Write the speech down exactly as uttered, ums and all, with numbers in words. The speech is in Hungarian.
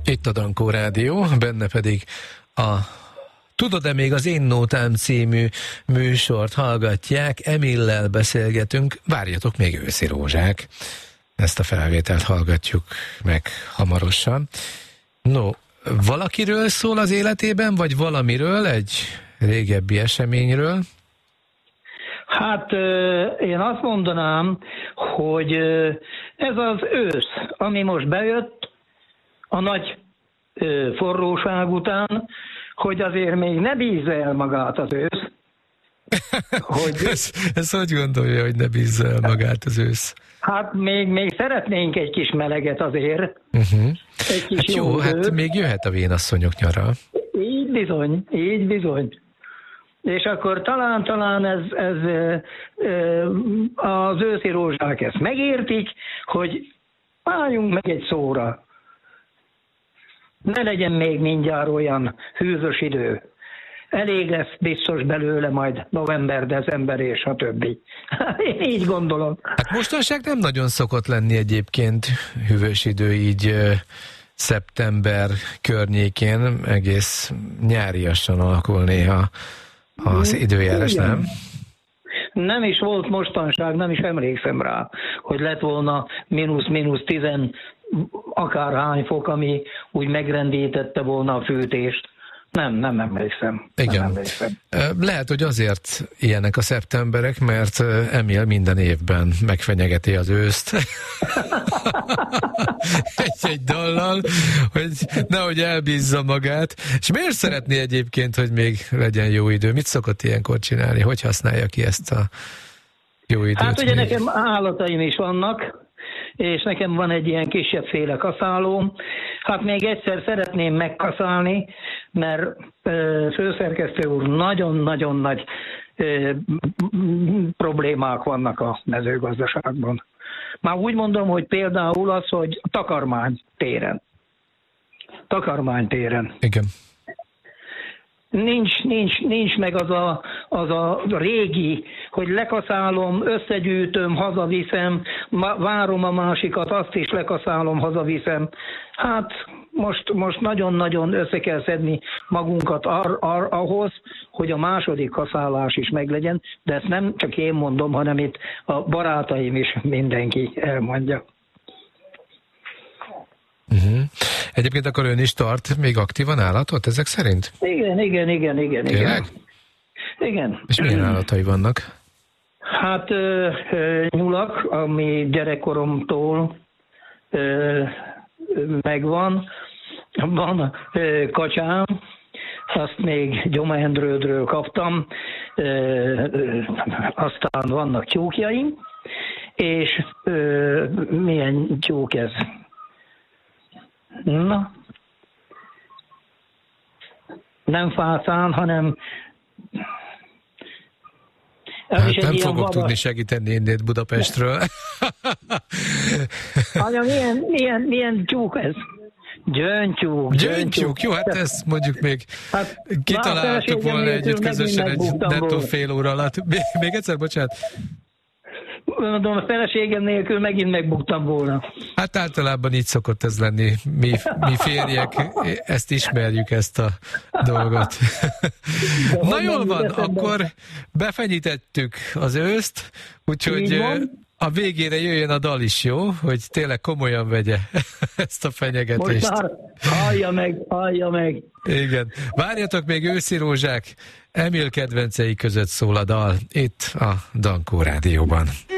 Itt a Dankó Rádió, benne pedig a Tudod-e még az Én Nótám című műsort hallgatják, Emillel beszélgetünk, várjatok még őszi rózsák. Ezt a felvételt hallgatjuk meg hamarosan. No, valakiről szól az életében, vagy valamiről, egy régebbi eseményről? Hát én azt mondanám, hogy ez az ősz, ami most bejött a nagy forróság után, hogy azért még ne bízza el magát az ősz. Hogy... ez, ez hogy gondolja, hogy ne bízza el magát az ősz? Hát még, még szeretnénk egy kis meleget azért. Uh-huh. Egy kis hát jó, jó hát még jöhet a vénasszonyok nyara. Így bizony, így bizony. És akkor talán, talán ez, ez az őszi rózsák ezt megértik, hogy álljunk meg egy szóra. Ne legyen még mindjárt olyan hűvös idő. Elég lesz biztos belőle majd november, december és a többi. Én így gondolom. Hát mostanság nem nagyon szokott lenni egyébként hűvös idő így szeptember környékén, egész nyáriasan alakul néha az időjárás, igen. Nem? Nem is volt mostanság, nem is emlékszem rá, hogy lett volna mínusz-mínusz tizen akárhány fok, ami úgy megrendítette volna a fűtést. Nem, nem emlékszem. Igen. Nem emlékszem. Lehet, hogy azért ilyenek a szeptemberek, mert Emil minden évben megfenyegeti az őszt. Egy-egy dallal, hogy nehogy elbízza magát. És miért szeretné egyébként, hogy még legyen jó idő? Mit szokott ilyenkor csinálni? Hogy használja ki ezt a jó időt? Hát ugye még? nekem állataim is vannak, és nekem van egy ilyen kisebbféle kaszálóm. Hát még egyszer szeretném megkaszálni, mert ö, főszerkesztő úr, nagyon-nagyon nagy ö, problémák vannak a mezőgazdaságban. Már úgy mondom, hogy például az, hogy takarmány téren. Takarmány téren. Igen. Nincs, nincs, nincs meg az a, az a régi, hogy lekaszálom, összegyűjtöm, hazaviszem, várom a másikat, azt is lekaszálom, hazaviszem. Hát most, most nagyon-nagyon össze kell szedni magunkat ar, ar, ahhoz, hogy a második kaszálás is meglegyen, de ezt nem csak én mondom, hanem itt a barátaim is mindenki elmondja. Uh-huh. Egyébként akkor ön is tart még aktívan állatot ezek szerint? Igen, igen, igen, igen. Tényleg? Igen. igen. És milyen állatai vannak? Hát ö, ö, nyulak, ami gyerekkoromtól ö, megvan. Van ö, kacsám, azt még Gyomaendrődről kaptam. Ö, ö, aztán vannak tyúkjaim, és ö, milyen tyúk ez? Na, nem fászán, hanem... Hát nem fogok magas... tudni segíteni innét Budapestről. Anya, milyen, milyen, milyen tyúk ez? Gyöngytyúk. Gyöngytyúk, jó, hát ezt mondjuk még hát, kitaláltuk volna együtt közösen egy nettó fél óra alatt. Még, még egyszer, bocsánat. Mondom, a feleségem nélkül megint megbuktam volna. Hát általában így szokott ez lenni. Mi, mi férjek ezt ismerjük, ezt a dolgot. Na jól van, akkor befenyítettük az őszt, úgyhogy a végére jöjjön a dal is, jó? Hogy tényleg komolyan vegye ezt a fenyegetést. Most már hallja meg, hallja meg. Igen. Várjatok még őszi rózsák. Emil kedvencei között szól a dal itt a Dankó Rádióban.